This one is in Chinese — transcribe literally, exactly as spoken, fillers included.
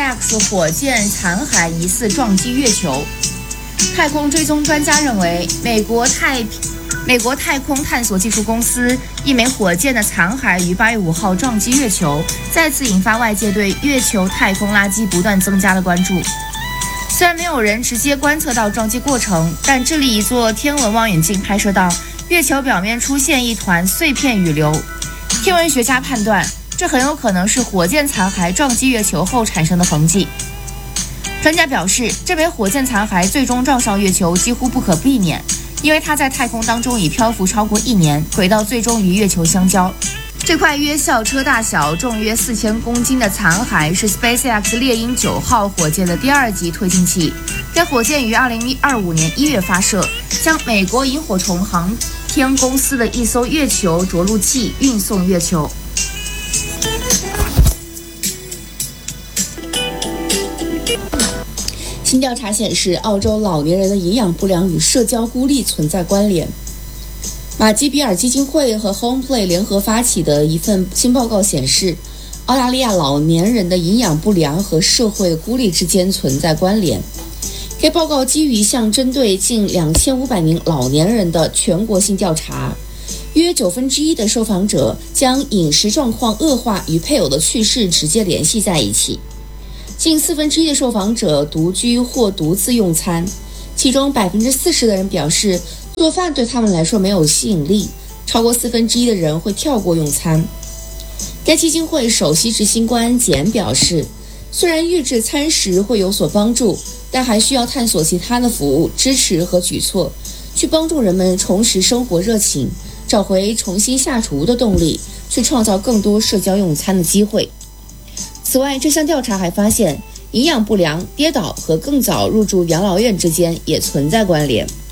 X 火箭残骸疑似撞击月球。太空追踪专家认为，美国太美国太空探索技术公司一枚火箭的残骸于八月五号撞击月球，再次引发外界对月球太空垃圾不断增加的关注。虽然没有人直接观测到撞击过程，但智利一座天文望远镜拍摄到月球表面出现一团碎片雨流。天文学家判断，这很有可能是火箭残骸撞击月球后产生的痕迹。专家表示，这枚火箭残骸最终撞上月球几乎不可避免，因为它在太空当中已漂浮超过一年，轨道最终与月球相交。这块约校车大小、重约四千公斤的残骸是 SpaceX 猎鹰九号火箭的第二级推进器。该火箭于二零二五年一月发射，将美国萤火虫航天公司的一艘月球着陆器运送月球。 新调查显示，澳洲老年人的营养不良与社交孤立存在关联。马基比尔基金会和 Homeplay 联合发起的一份新报告显示，澳大利亚老年人的营养不良和社会孤立之间存在关联。该报告基于一项针对近两千五百名老年人的全国性调查，约九分之一的受访者将饮食状况恶化与配偶的去世直接联系在一起。近四分之一的受访者独居或独自用餐，其中百分之四十的人表示做饭对他们来说没有吸引力，超过四分之一的人会跳过用餐。该基金会首席执行官简表示，虽然预制餐食会有所帮助，但还需要探索其他的服务、支持和举措，去帮助人们重拾生活热情，找回重新下厨的动力，去创造更多社交用餐的机会。此外，这项调查还发现，营养不良、跌倒和更早入住养老院之间也存在关联。